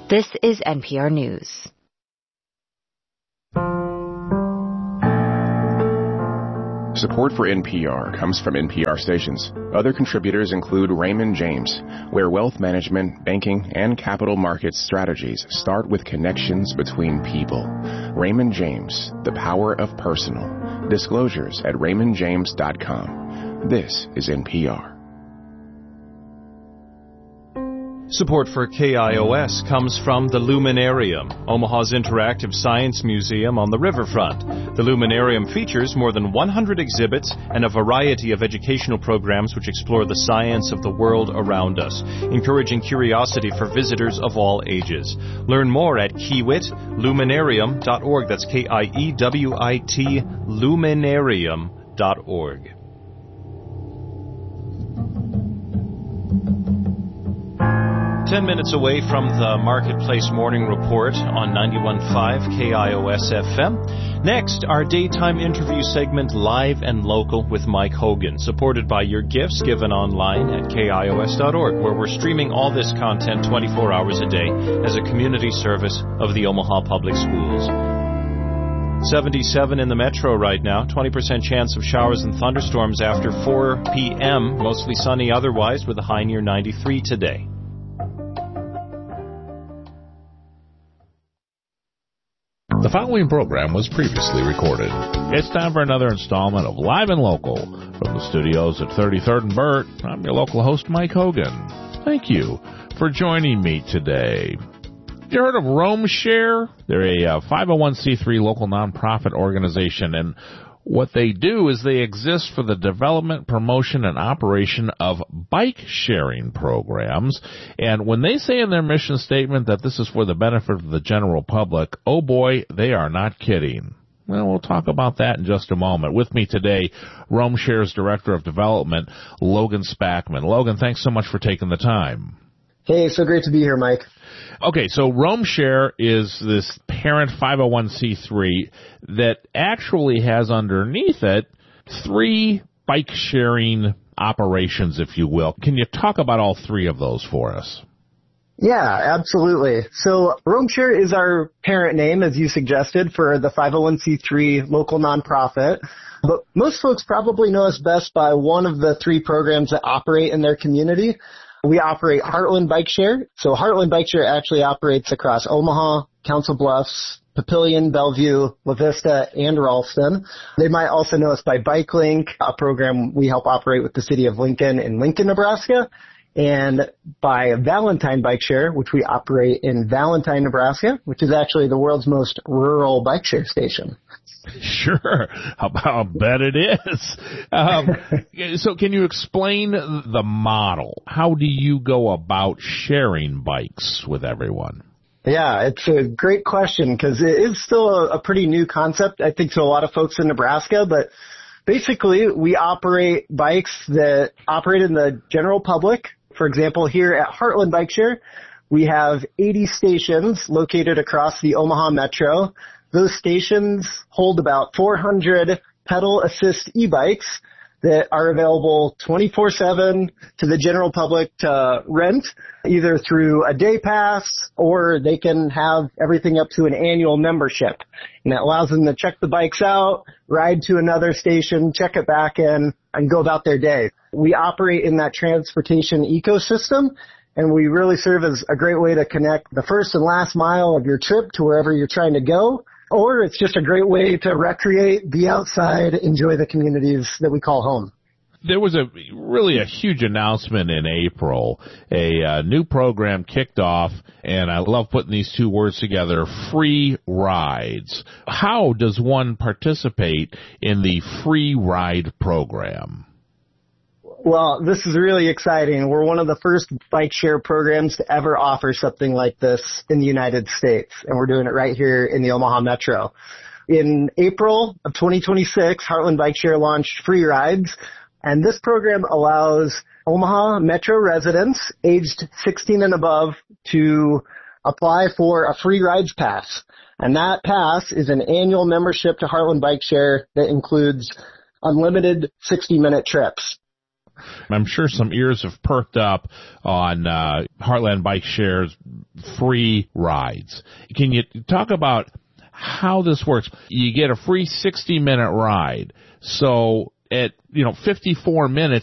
This is NPR News. Support for NPR comes from NPR stations. Other contributors include Raymond James, where wealth management, banking, and capital markets strategies start with connections between people. Raymond James, the power of personal. Disclosures at raymondjames.com. This is NPR. Support for KIOS comes from the Luminarium, Omaha's interactive science museum on the riverfront. The Luminarium features more than 100 exhibits and a variety of educational programs which explore the science of the world around us, encouraging curiosity for visitors of all ages. Learn more at kiewitluminarium.org. That's KIEWIT luminarium.org. 10 minutes away from the Marketplace Morning Report on 91.5 KIOS FM. Next, our daytime interview segment, Live and Local with Mike Hogan, supported by your gifts given online at KIOS.org, where we're streaming all this content 24 hours a day as a community service of the Omaha Public Schools. 77 in the metro right now, 20% chance of showers and thunderstorms after 4 p.m., mostly sunny otherwise, with a high near 93 today. The following program was previously recorded. It's time for another installment of Live and Local. From the studios at 33rd and Burt, I'm your local host, Mike Hogan. Thank you for joining me today. You heard of RoamShare? They're a 501c3 local nonprofit organization, and what they do is they exist for the development, promotion, and operation of bike-sharing programs. And when they say in their mission statement that this is for the benefit of the general public, oh boy, they are not kidding. Well, we'll talk about that in just a moment. With me today, RoamShare's Director of Development, Logan Spackman. Logan, thanks so much for taking the time. Hey, so great to be here, Mike. Okay, so RoamShare is this parent 501c3 that actually has underneath it 3 bike-sharing operations, if you will. Can you talk about all 3 of those for us? Yeah, absolutely. So RoamShare is our parent name, as you suggested, for the 501c3 local nonprofit. But most folks probably know us best by one of the 3 programs that operate in their community. We operate Heartland Bike Share. So Heartland Bike Share actually operates across Omaha, Council Bluffs, Papillion, Bellevue, La Vista, and Ralston. They might also know us by BikeLink, a program we help operate with the city of Lincoln in Lincoln, Nebraska, and by Valentine Bike Share, which we operate in Valentine, Nebraska, which is actually the world's most rural bike share station. Sure. I'll bet it is. So can you explain the model? How do you go about sharing bikes with everyone? Yeah, it's a great question because it is still a pretty new concept, I think, to a lot of folks in Nebraska. But basically, we operate bikes that operate in the general public. For example, here at Heartland Bike Share, we have 80 stations located across the Omaha Metro. Those stations hold about 400 pedal assist e-bikes that are available 24/7 to the general public to rent, either through a day pass or they can have everything up to an annual membership. And that allows them to check the bikes out, ride to another station, check it back in, and go about their day. We operate in that transportation ecosystem, and we really serve as a great way to connect the first and last mile of your trip to wherever you're trying to go. Or it's just a great way to recreate, be outside, enjoy the communities that we call home. There was a huge announcement in April. A new program kicked off, and I love putting these 2 words together, free rides. How does one participate in the free ride program? Well, this is really exciting. We're one of the first bike share programs to ever offer something like this in the United States, and we're doing it right here in the Omaha Metro. In April of 2026, Heartland Bike Share launched free rides, and this program allows Omaha Metro residents aged 16 and above to apply for a free rides pass. And that pass is an annual membership to Heartland Bike Share that includes unlimited 60-minute trips. I'm sure some ears have perked up on Heartland Bike Share's free rides. Can you talk about how this works? You get a free 60-minute ride. So at 54 minutes,